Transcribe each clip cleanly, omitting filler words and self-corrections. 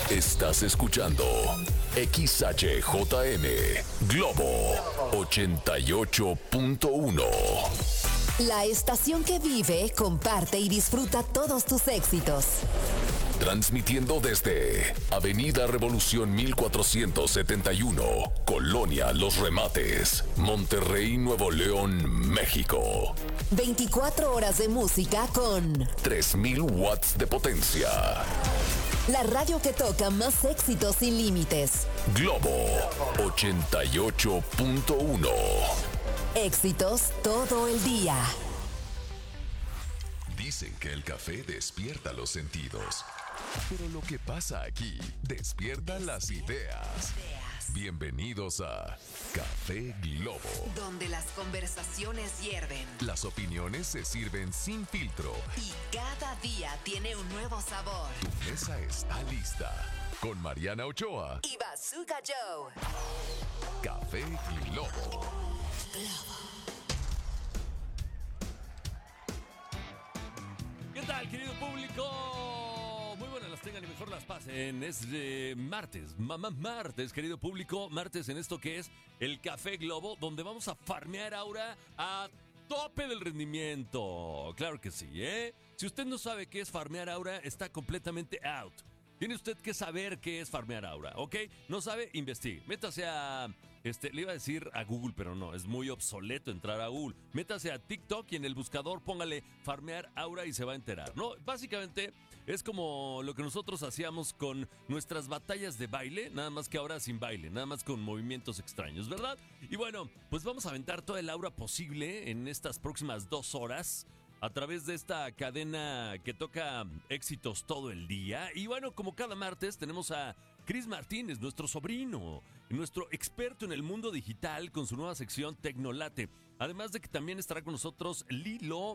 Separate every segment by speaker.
Speaker 1: Estás escuchando XHJM Globo 88.1.
Speaker 2: La estación que vive, comparte y disfruta todos tus éxitos.
Speaker 1: Transmitiendo desde Avenida Revolución 1471, Colonia Los Remates, Monterrey, Nuevo León, México.
Speaker 2: 24 horas de música con
Speaker 1: 3000 watts de potencia.
Speaker 2: La radio que toca más éxitos sin límites.
Speaker 1: Globo 88.1.
Speaker 2: Éxitos todo el día.
Speaker 1: Dicen que el café despierta los sentidos, pero lo que pasa aquí despierta las ideas. Bienvenidos a Café Globo,
Speaker 2: Donde las conversaciones hierven
Speaker 1: las opiniones se sirven sin filtro
Speaker 2: y cada día tiene un nuevo sabor.
Speaker 1: Tu mesa está lista con Mariana Ochoa.
Speaker 2: Y Bazooka Joe.
Speaker 1: Café Globo.
Speaker 3: ¿Qué tal, querido público? Muy buenas las tengan y mejor las pasen. Es martes, martes, querido público. Martes en esto que es el Café Globo, donde vamos a farmear aura a tope del rendimiento. Claro que sí, ¿eh? Si usted no sabe qué es farmear aura, está completamente out. Tiene usted que saber qué es farmear aura, ¿ok? No sabe, investigue. Métase a... le iba a decir a Google, pero no, es muy obsoleto entrar a Google. Métase a TikTok y en el buscador póngale farmear aura y se va a enterar, ¿no? Básicamente es como lo que nosotros hacíamos con nuestras batallas de baile, nada más que ahora sin baile, nada más con movimientos extraños, ¿verdad? Y bueno, pues vamos a aventar toda el aura posible en estas próximas 2 horas a través de esta cadena que toca éxitos todo el día. Y bueno, como cada martes tenemos a Chris Martínez, nuestro sobrino, nuestro experto en el mundo digital con su nueva sección Tecnolate. Además de que también estará con nosotros Lilo,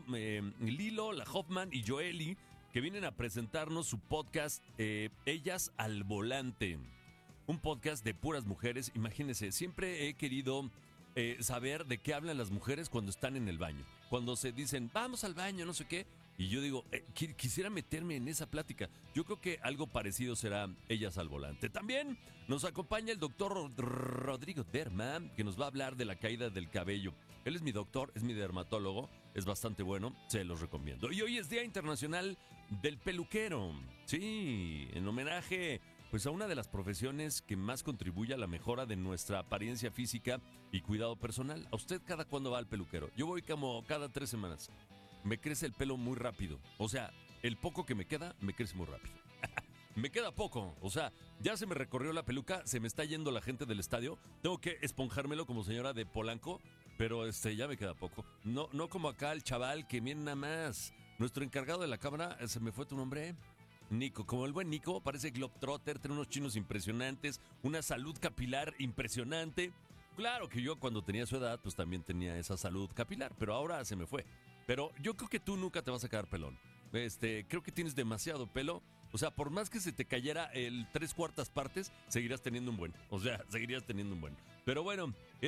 Speaker 3: la Hoffman y Joely, que vienen a presentarnos su podcast Ellas al Volante. Un podcast de puras mujeres. Imagínense, siempre he querido saber de qué hablan las mujeres cuando están en el baño. Cuando se dicen, vamos al baño, no sé qué. Y yo digo, quisiera meterme en esa plática. Yo creo que algo parecido será Ellas al Volante. También nos acompaña el doctor Rodrigo Derma, que nos va a hablar de la caída del cabello. Él es mi doctor, es mi dermatólogo, es bastante bueno, se los recomiendo. Y hoy es Día Internacional del Peluquero. Sí, en homenaje pues a una de las profesiones que más contribuye a la mejora de nuestra apariencia física y cuidado personal. ¿A usted cada cuándo va al peluquero? Yo voy como cada 3 semanas. Me crece el pelo muy rápido. O sea, el poco que me queda, me crece muy rápido. Me queda poco. O sea, ya se me recorrió la peluca, se me está yendo la gente del estadio. Tengo que esponjármelo como señora de Polanco, pero ya me queda poco. No como acá el chaval que viene nada más. Nuestro encargado de la cámara, ¿se me fue tu nombre? Nico, como el buen Nico, parece globetrotter, tiene unos chinos impresionantes, una salud capilar impresionante. Claro que yo cuando tenía su edad, pues también tenía esa salud capilar, pero ahora se me fue. Pero yo creo que tú nunca te vas a quedar pelón. Creo que tienes demasiado pelo. O sea, por más que se te cayera el 3/4 partes, seguirías teniendo un buen. O sea, seguirías teniendo un buen. Pero bueno,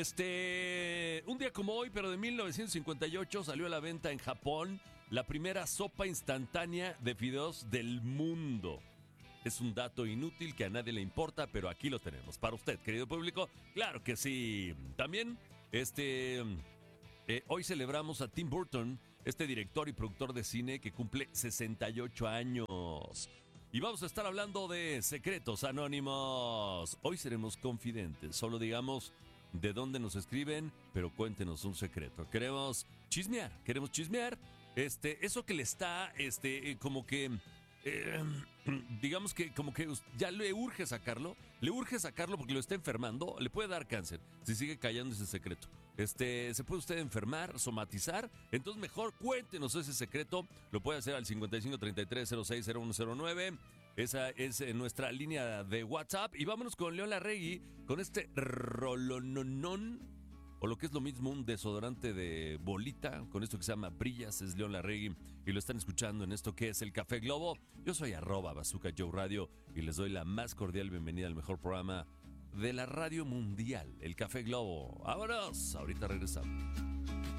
Speaker 3: un día como hoy, pero de 1958, salió a la venta en Japón la primera sopa instantánea de fideos del mundo. Es un dato inútil que a nadie le importa, pero aquí lo tenemos. Para usted, querido público, claro que sí. También, hoy celebramos a Tim Burton, este director y productor de cine que cumple 68 años. Y vamos a estar hablando de secretos anónimos. Hoy seremos confidentes. Solo digamos de dónde nos escriben, pero cuéntenos un secreto. Queremos chismear. Eso que le está, como que, digamos que como que ya le urge sacarlo porque lo está enfermando, le puede dar cáncer si sigue callando ese secreto. Se puede usted enfermar, somatizar, entonces mejor cuéntenos ese secreto, lo puede hacer al 5533060109. Esa es nuestra línea de WhatsApp. Y vámonos con León Larregui, con este rolononón, o lo que es lo mismo, un desodorante de bolita, con esto que se llama Brillas. Es León Larregui y lo están escuchando en esto que es el Café Globo. Yo soy @Bazooka Joe Radio y les doy la más cordial bienvenida al mejor programa de la radio mundial, el Café Globo. ¡Vámonos! Ahorita regresamos.